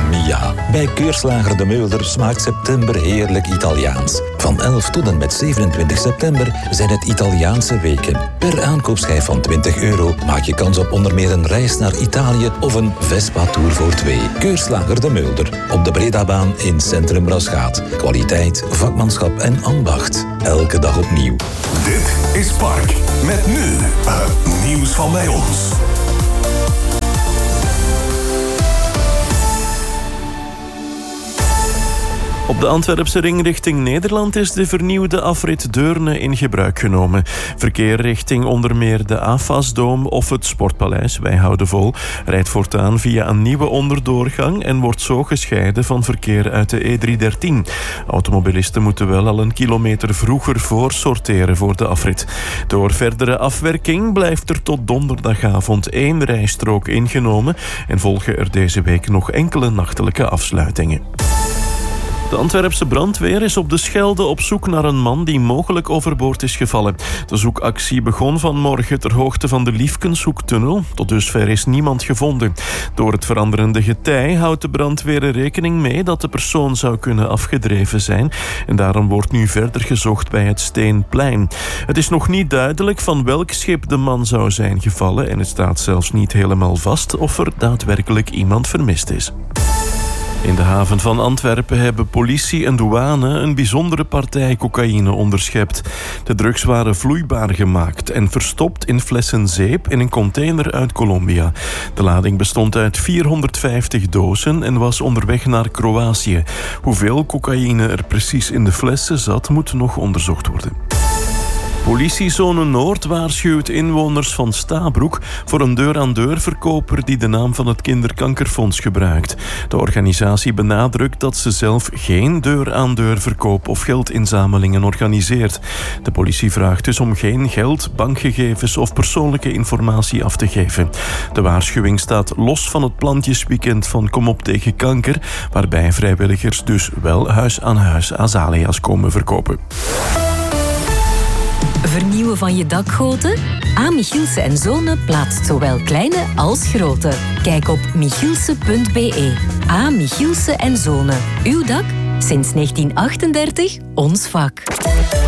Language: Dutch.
Mia. Bij Keurslager de Meulder smaakt september heerlijk Italiaans. Van 11 tot en met 27 september zijn het Italiaanse weken. Per aankoopschijf van €20 maak je kans op onder meer een reis naar Italië of een Vespa-tour voor 2. Keurslager de Meulder. Op de Bredabaan in Centrum Rasgaat. Kwaliteit, vakmanschap en ambacht. Elke dag opnieuw. Dit is Park. Met nu het nieuws van bij ons. Op de Antwerpse ring richting Nederland is de vernieuwde afrit Deurne in gebruik genomen. Verkeer richting onder meer de AFAS-doom of het Sportpaleis, wij houden vol, rijdt voortaan via een nieuwe onderdoorgang en wordt zo gescheiden van verkeer uit de E313. Automobilisten moeten wel al een kilometer vroeger voorsorteren voor de afrit. Door verdere afwerking blijft er tot donderdagavond 1 rijstrook ingenomen en volgen er deze week nog enkele nachtelijke afsluitingen. De Antwerpse brandweer is op de Schelde op zoek naar een man die mogelijk overboord is gevallen. De zoekactie begon vanmorgen ter hoogte van de Liefkenshoektunnel. Tot dusver is niemand gevonden. Door het veranderende getij houdt de brandweer er rekening mee dat de persoon zou kunnen afgedreven zijn. En daarom wordt nu verder gezocht bij het Steenplein. Het is nog niet duidelijk van welk schip de man zou zijn gevallen en het staat zelfs niet helemaal vast of er daadwerkelijk iemand vermist is. In de haven van Antwerpen hebben politie en douane een bijzondere partij cocaïne onderschept. De drugs waren vloeibaar gemaakt en verstopt in flessen zeep in een container uit Colombia. De lading bestond uit 450 dozen en was onderweg naar Kroatië. Hoeveel cocaïne er precies in de flessen zat, moet nog onderzocht worden. Politiezone Noord waarschuwt inwoners van Stabroek voor een deur-aan-deur verkoper die de naam van het Kinderkankerfonds gebruikt. De organisatie benadrukt dat ze zelf geen deur-aan-deur verkoop of geldinzamelingen organiseert. De politie vraagt dus om geen geld, bankgegevens of persoonlijke informatie af te geven. De waarschuwing staat los van het plantjesweekend van Kom op tegen kanker, waarbij vrijwilligers dus wel huis aan huis azalea's komen verkopen. Vernieuwen van je dakgoten? A. Michielse en Zonen plaatst zowel kleine als grote. Kijk op michielse.be. A. Michielse en Zonen. Uw dak? Sinds 1938 ons vak.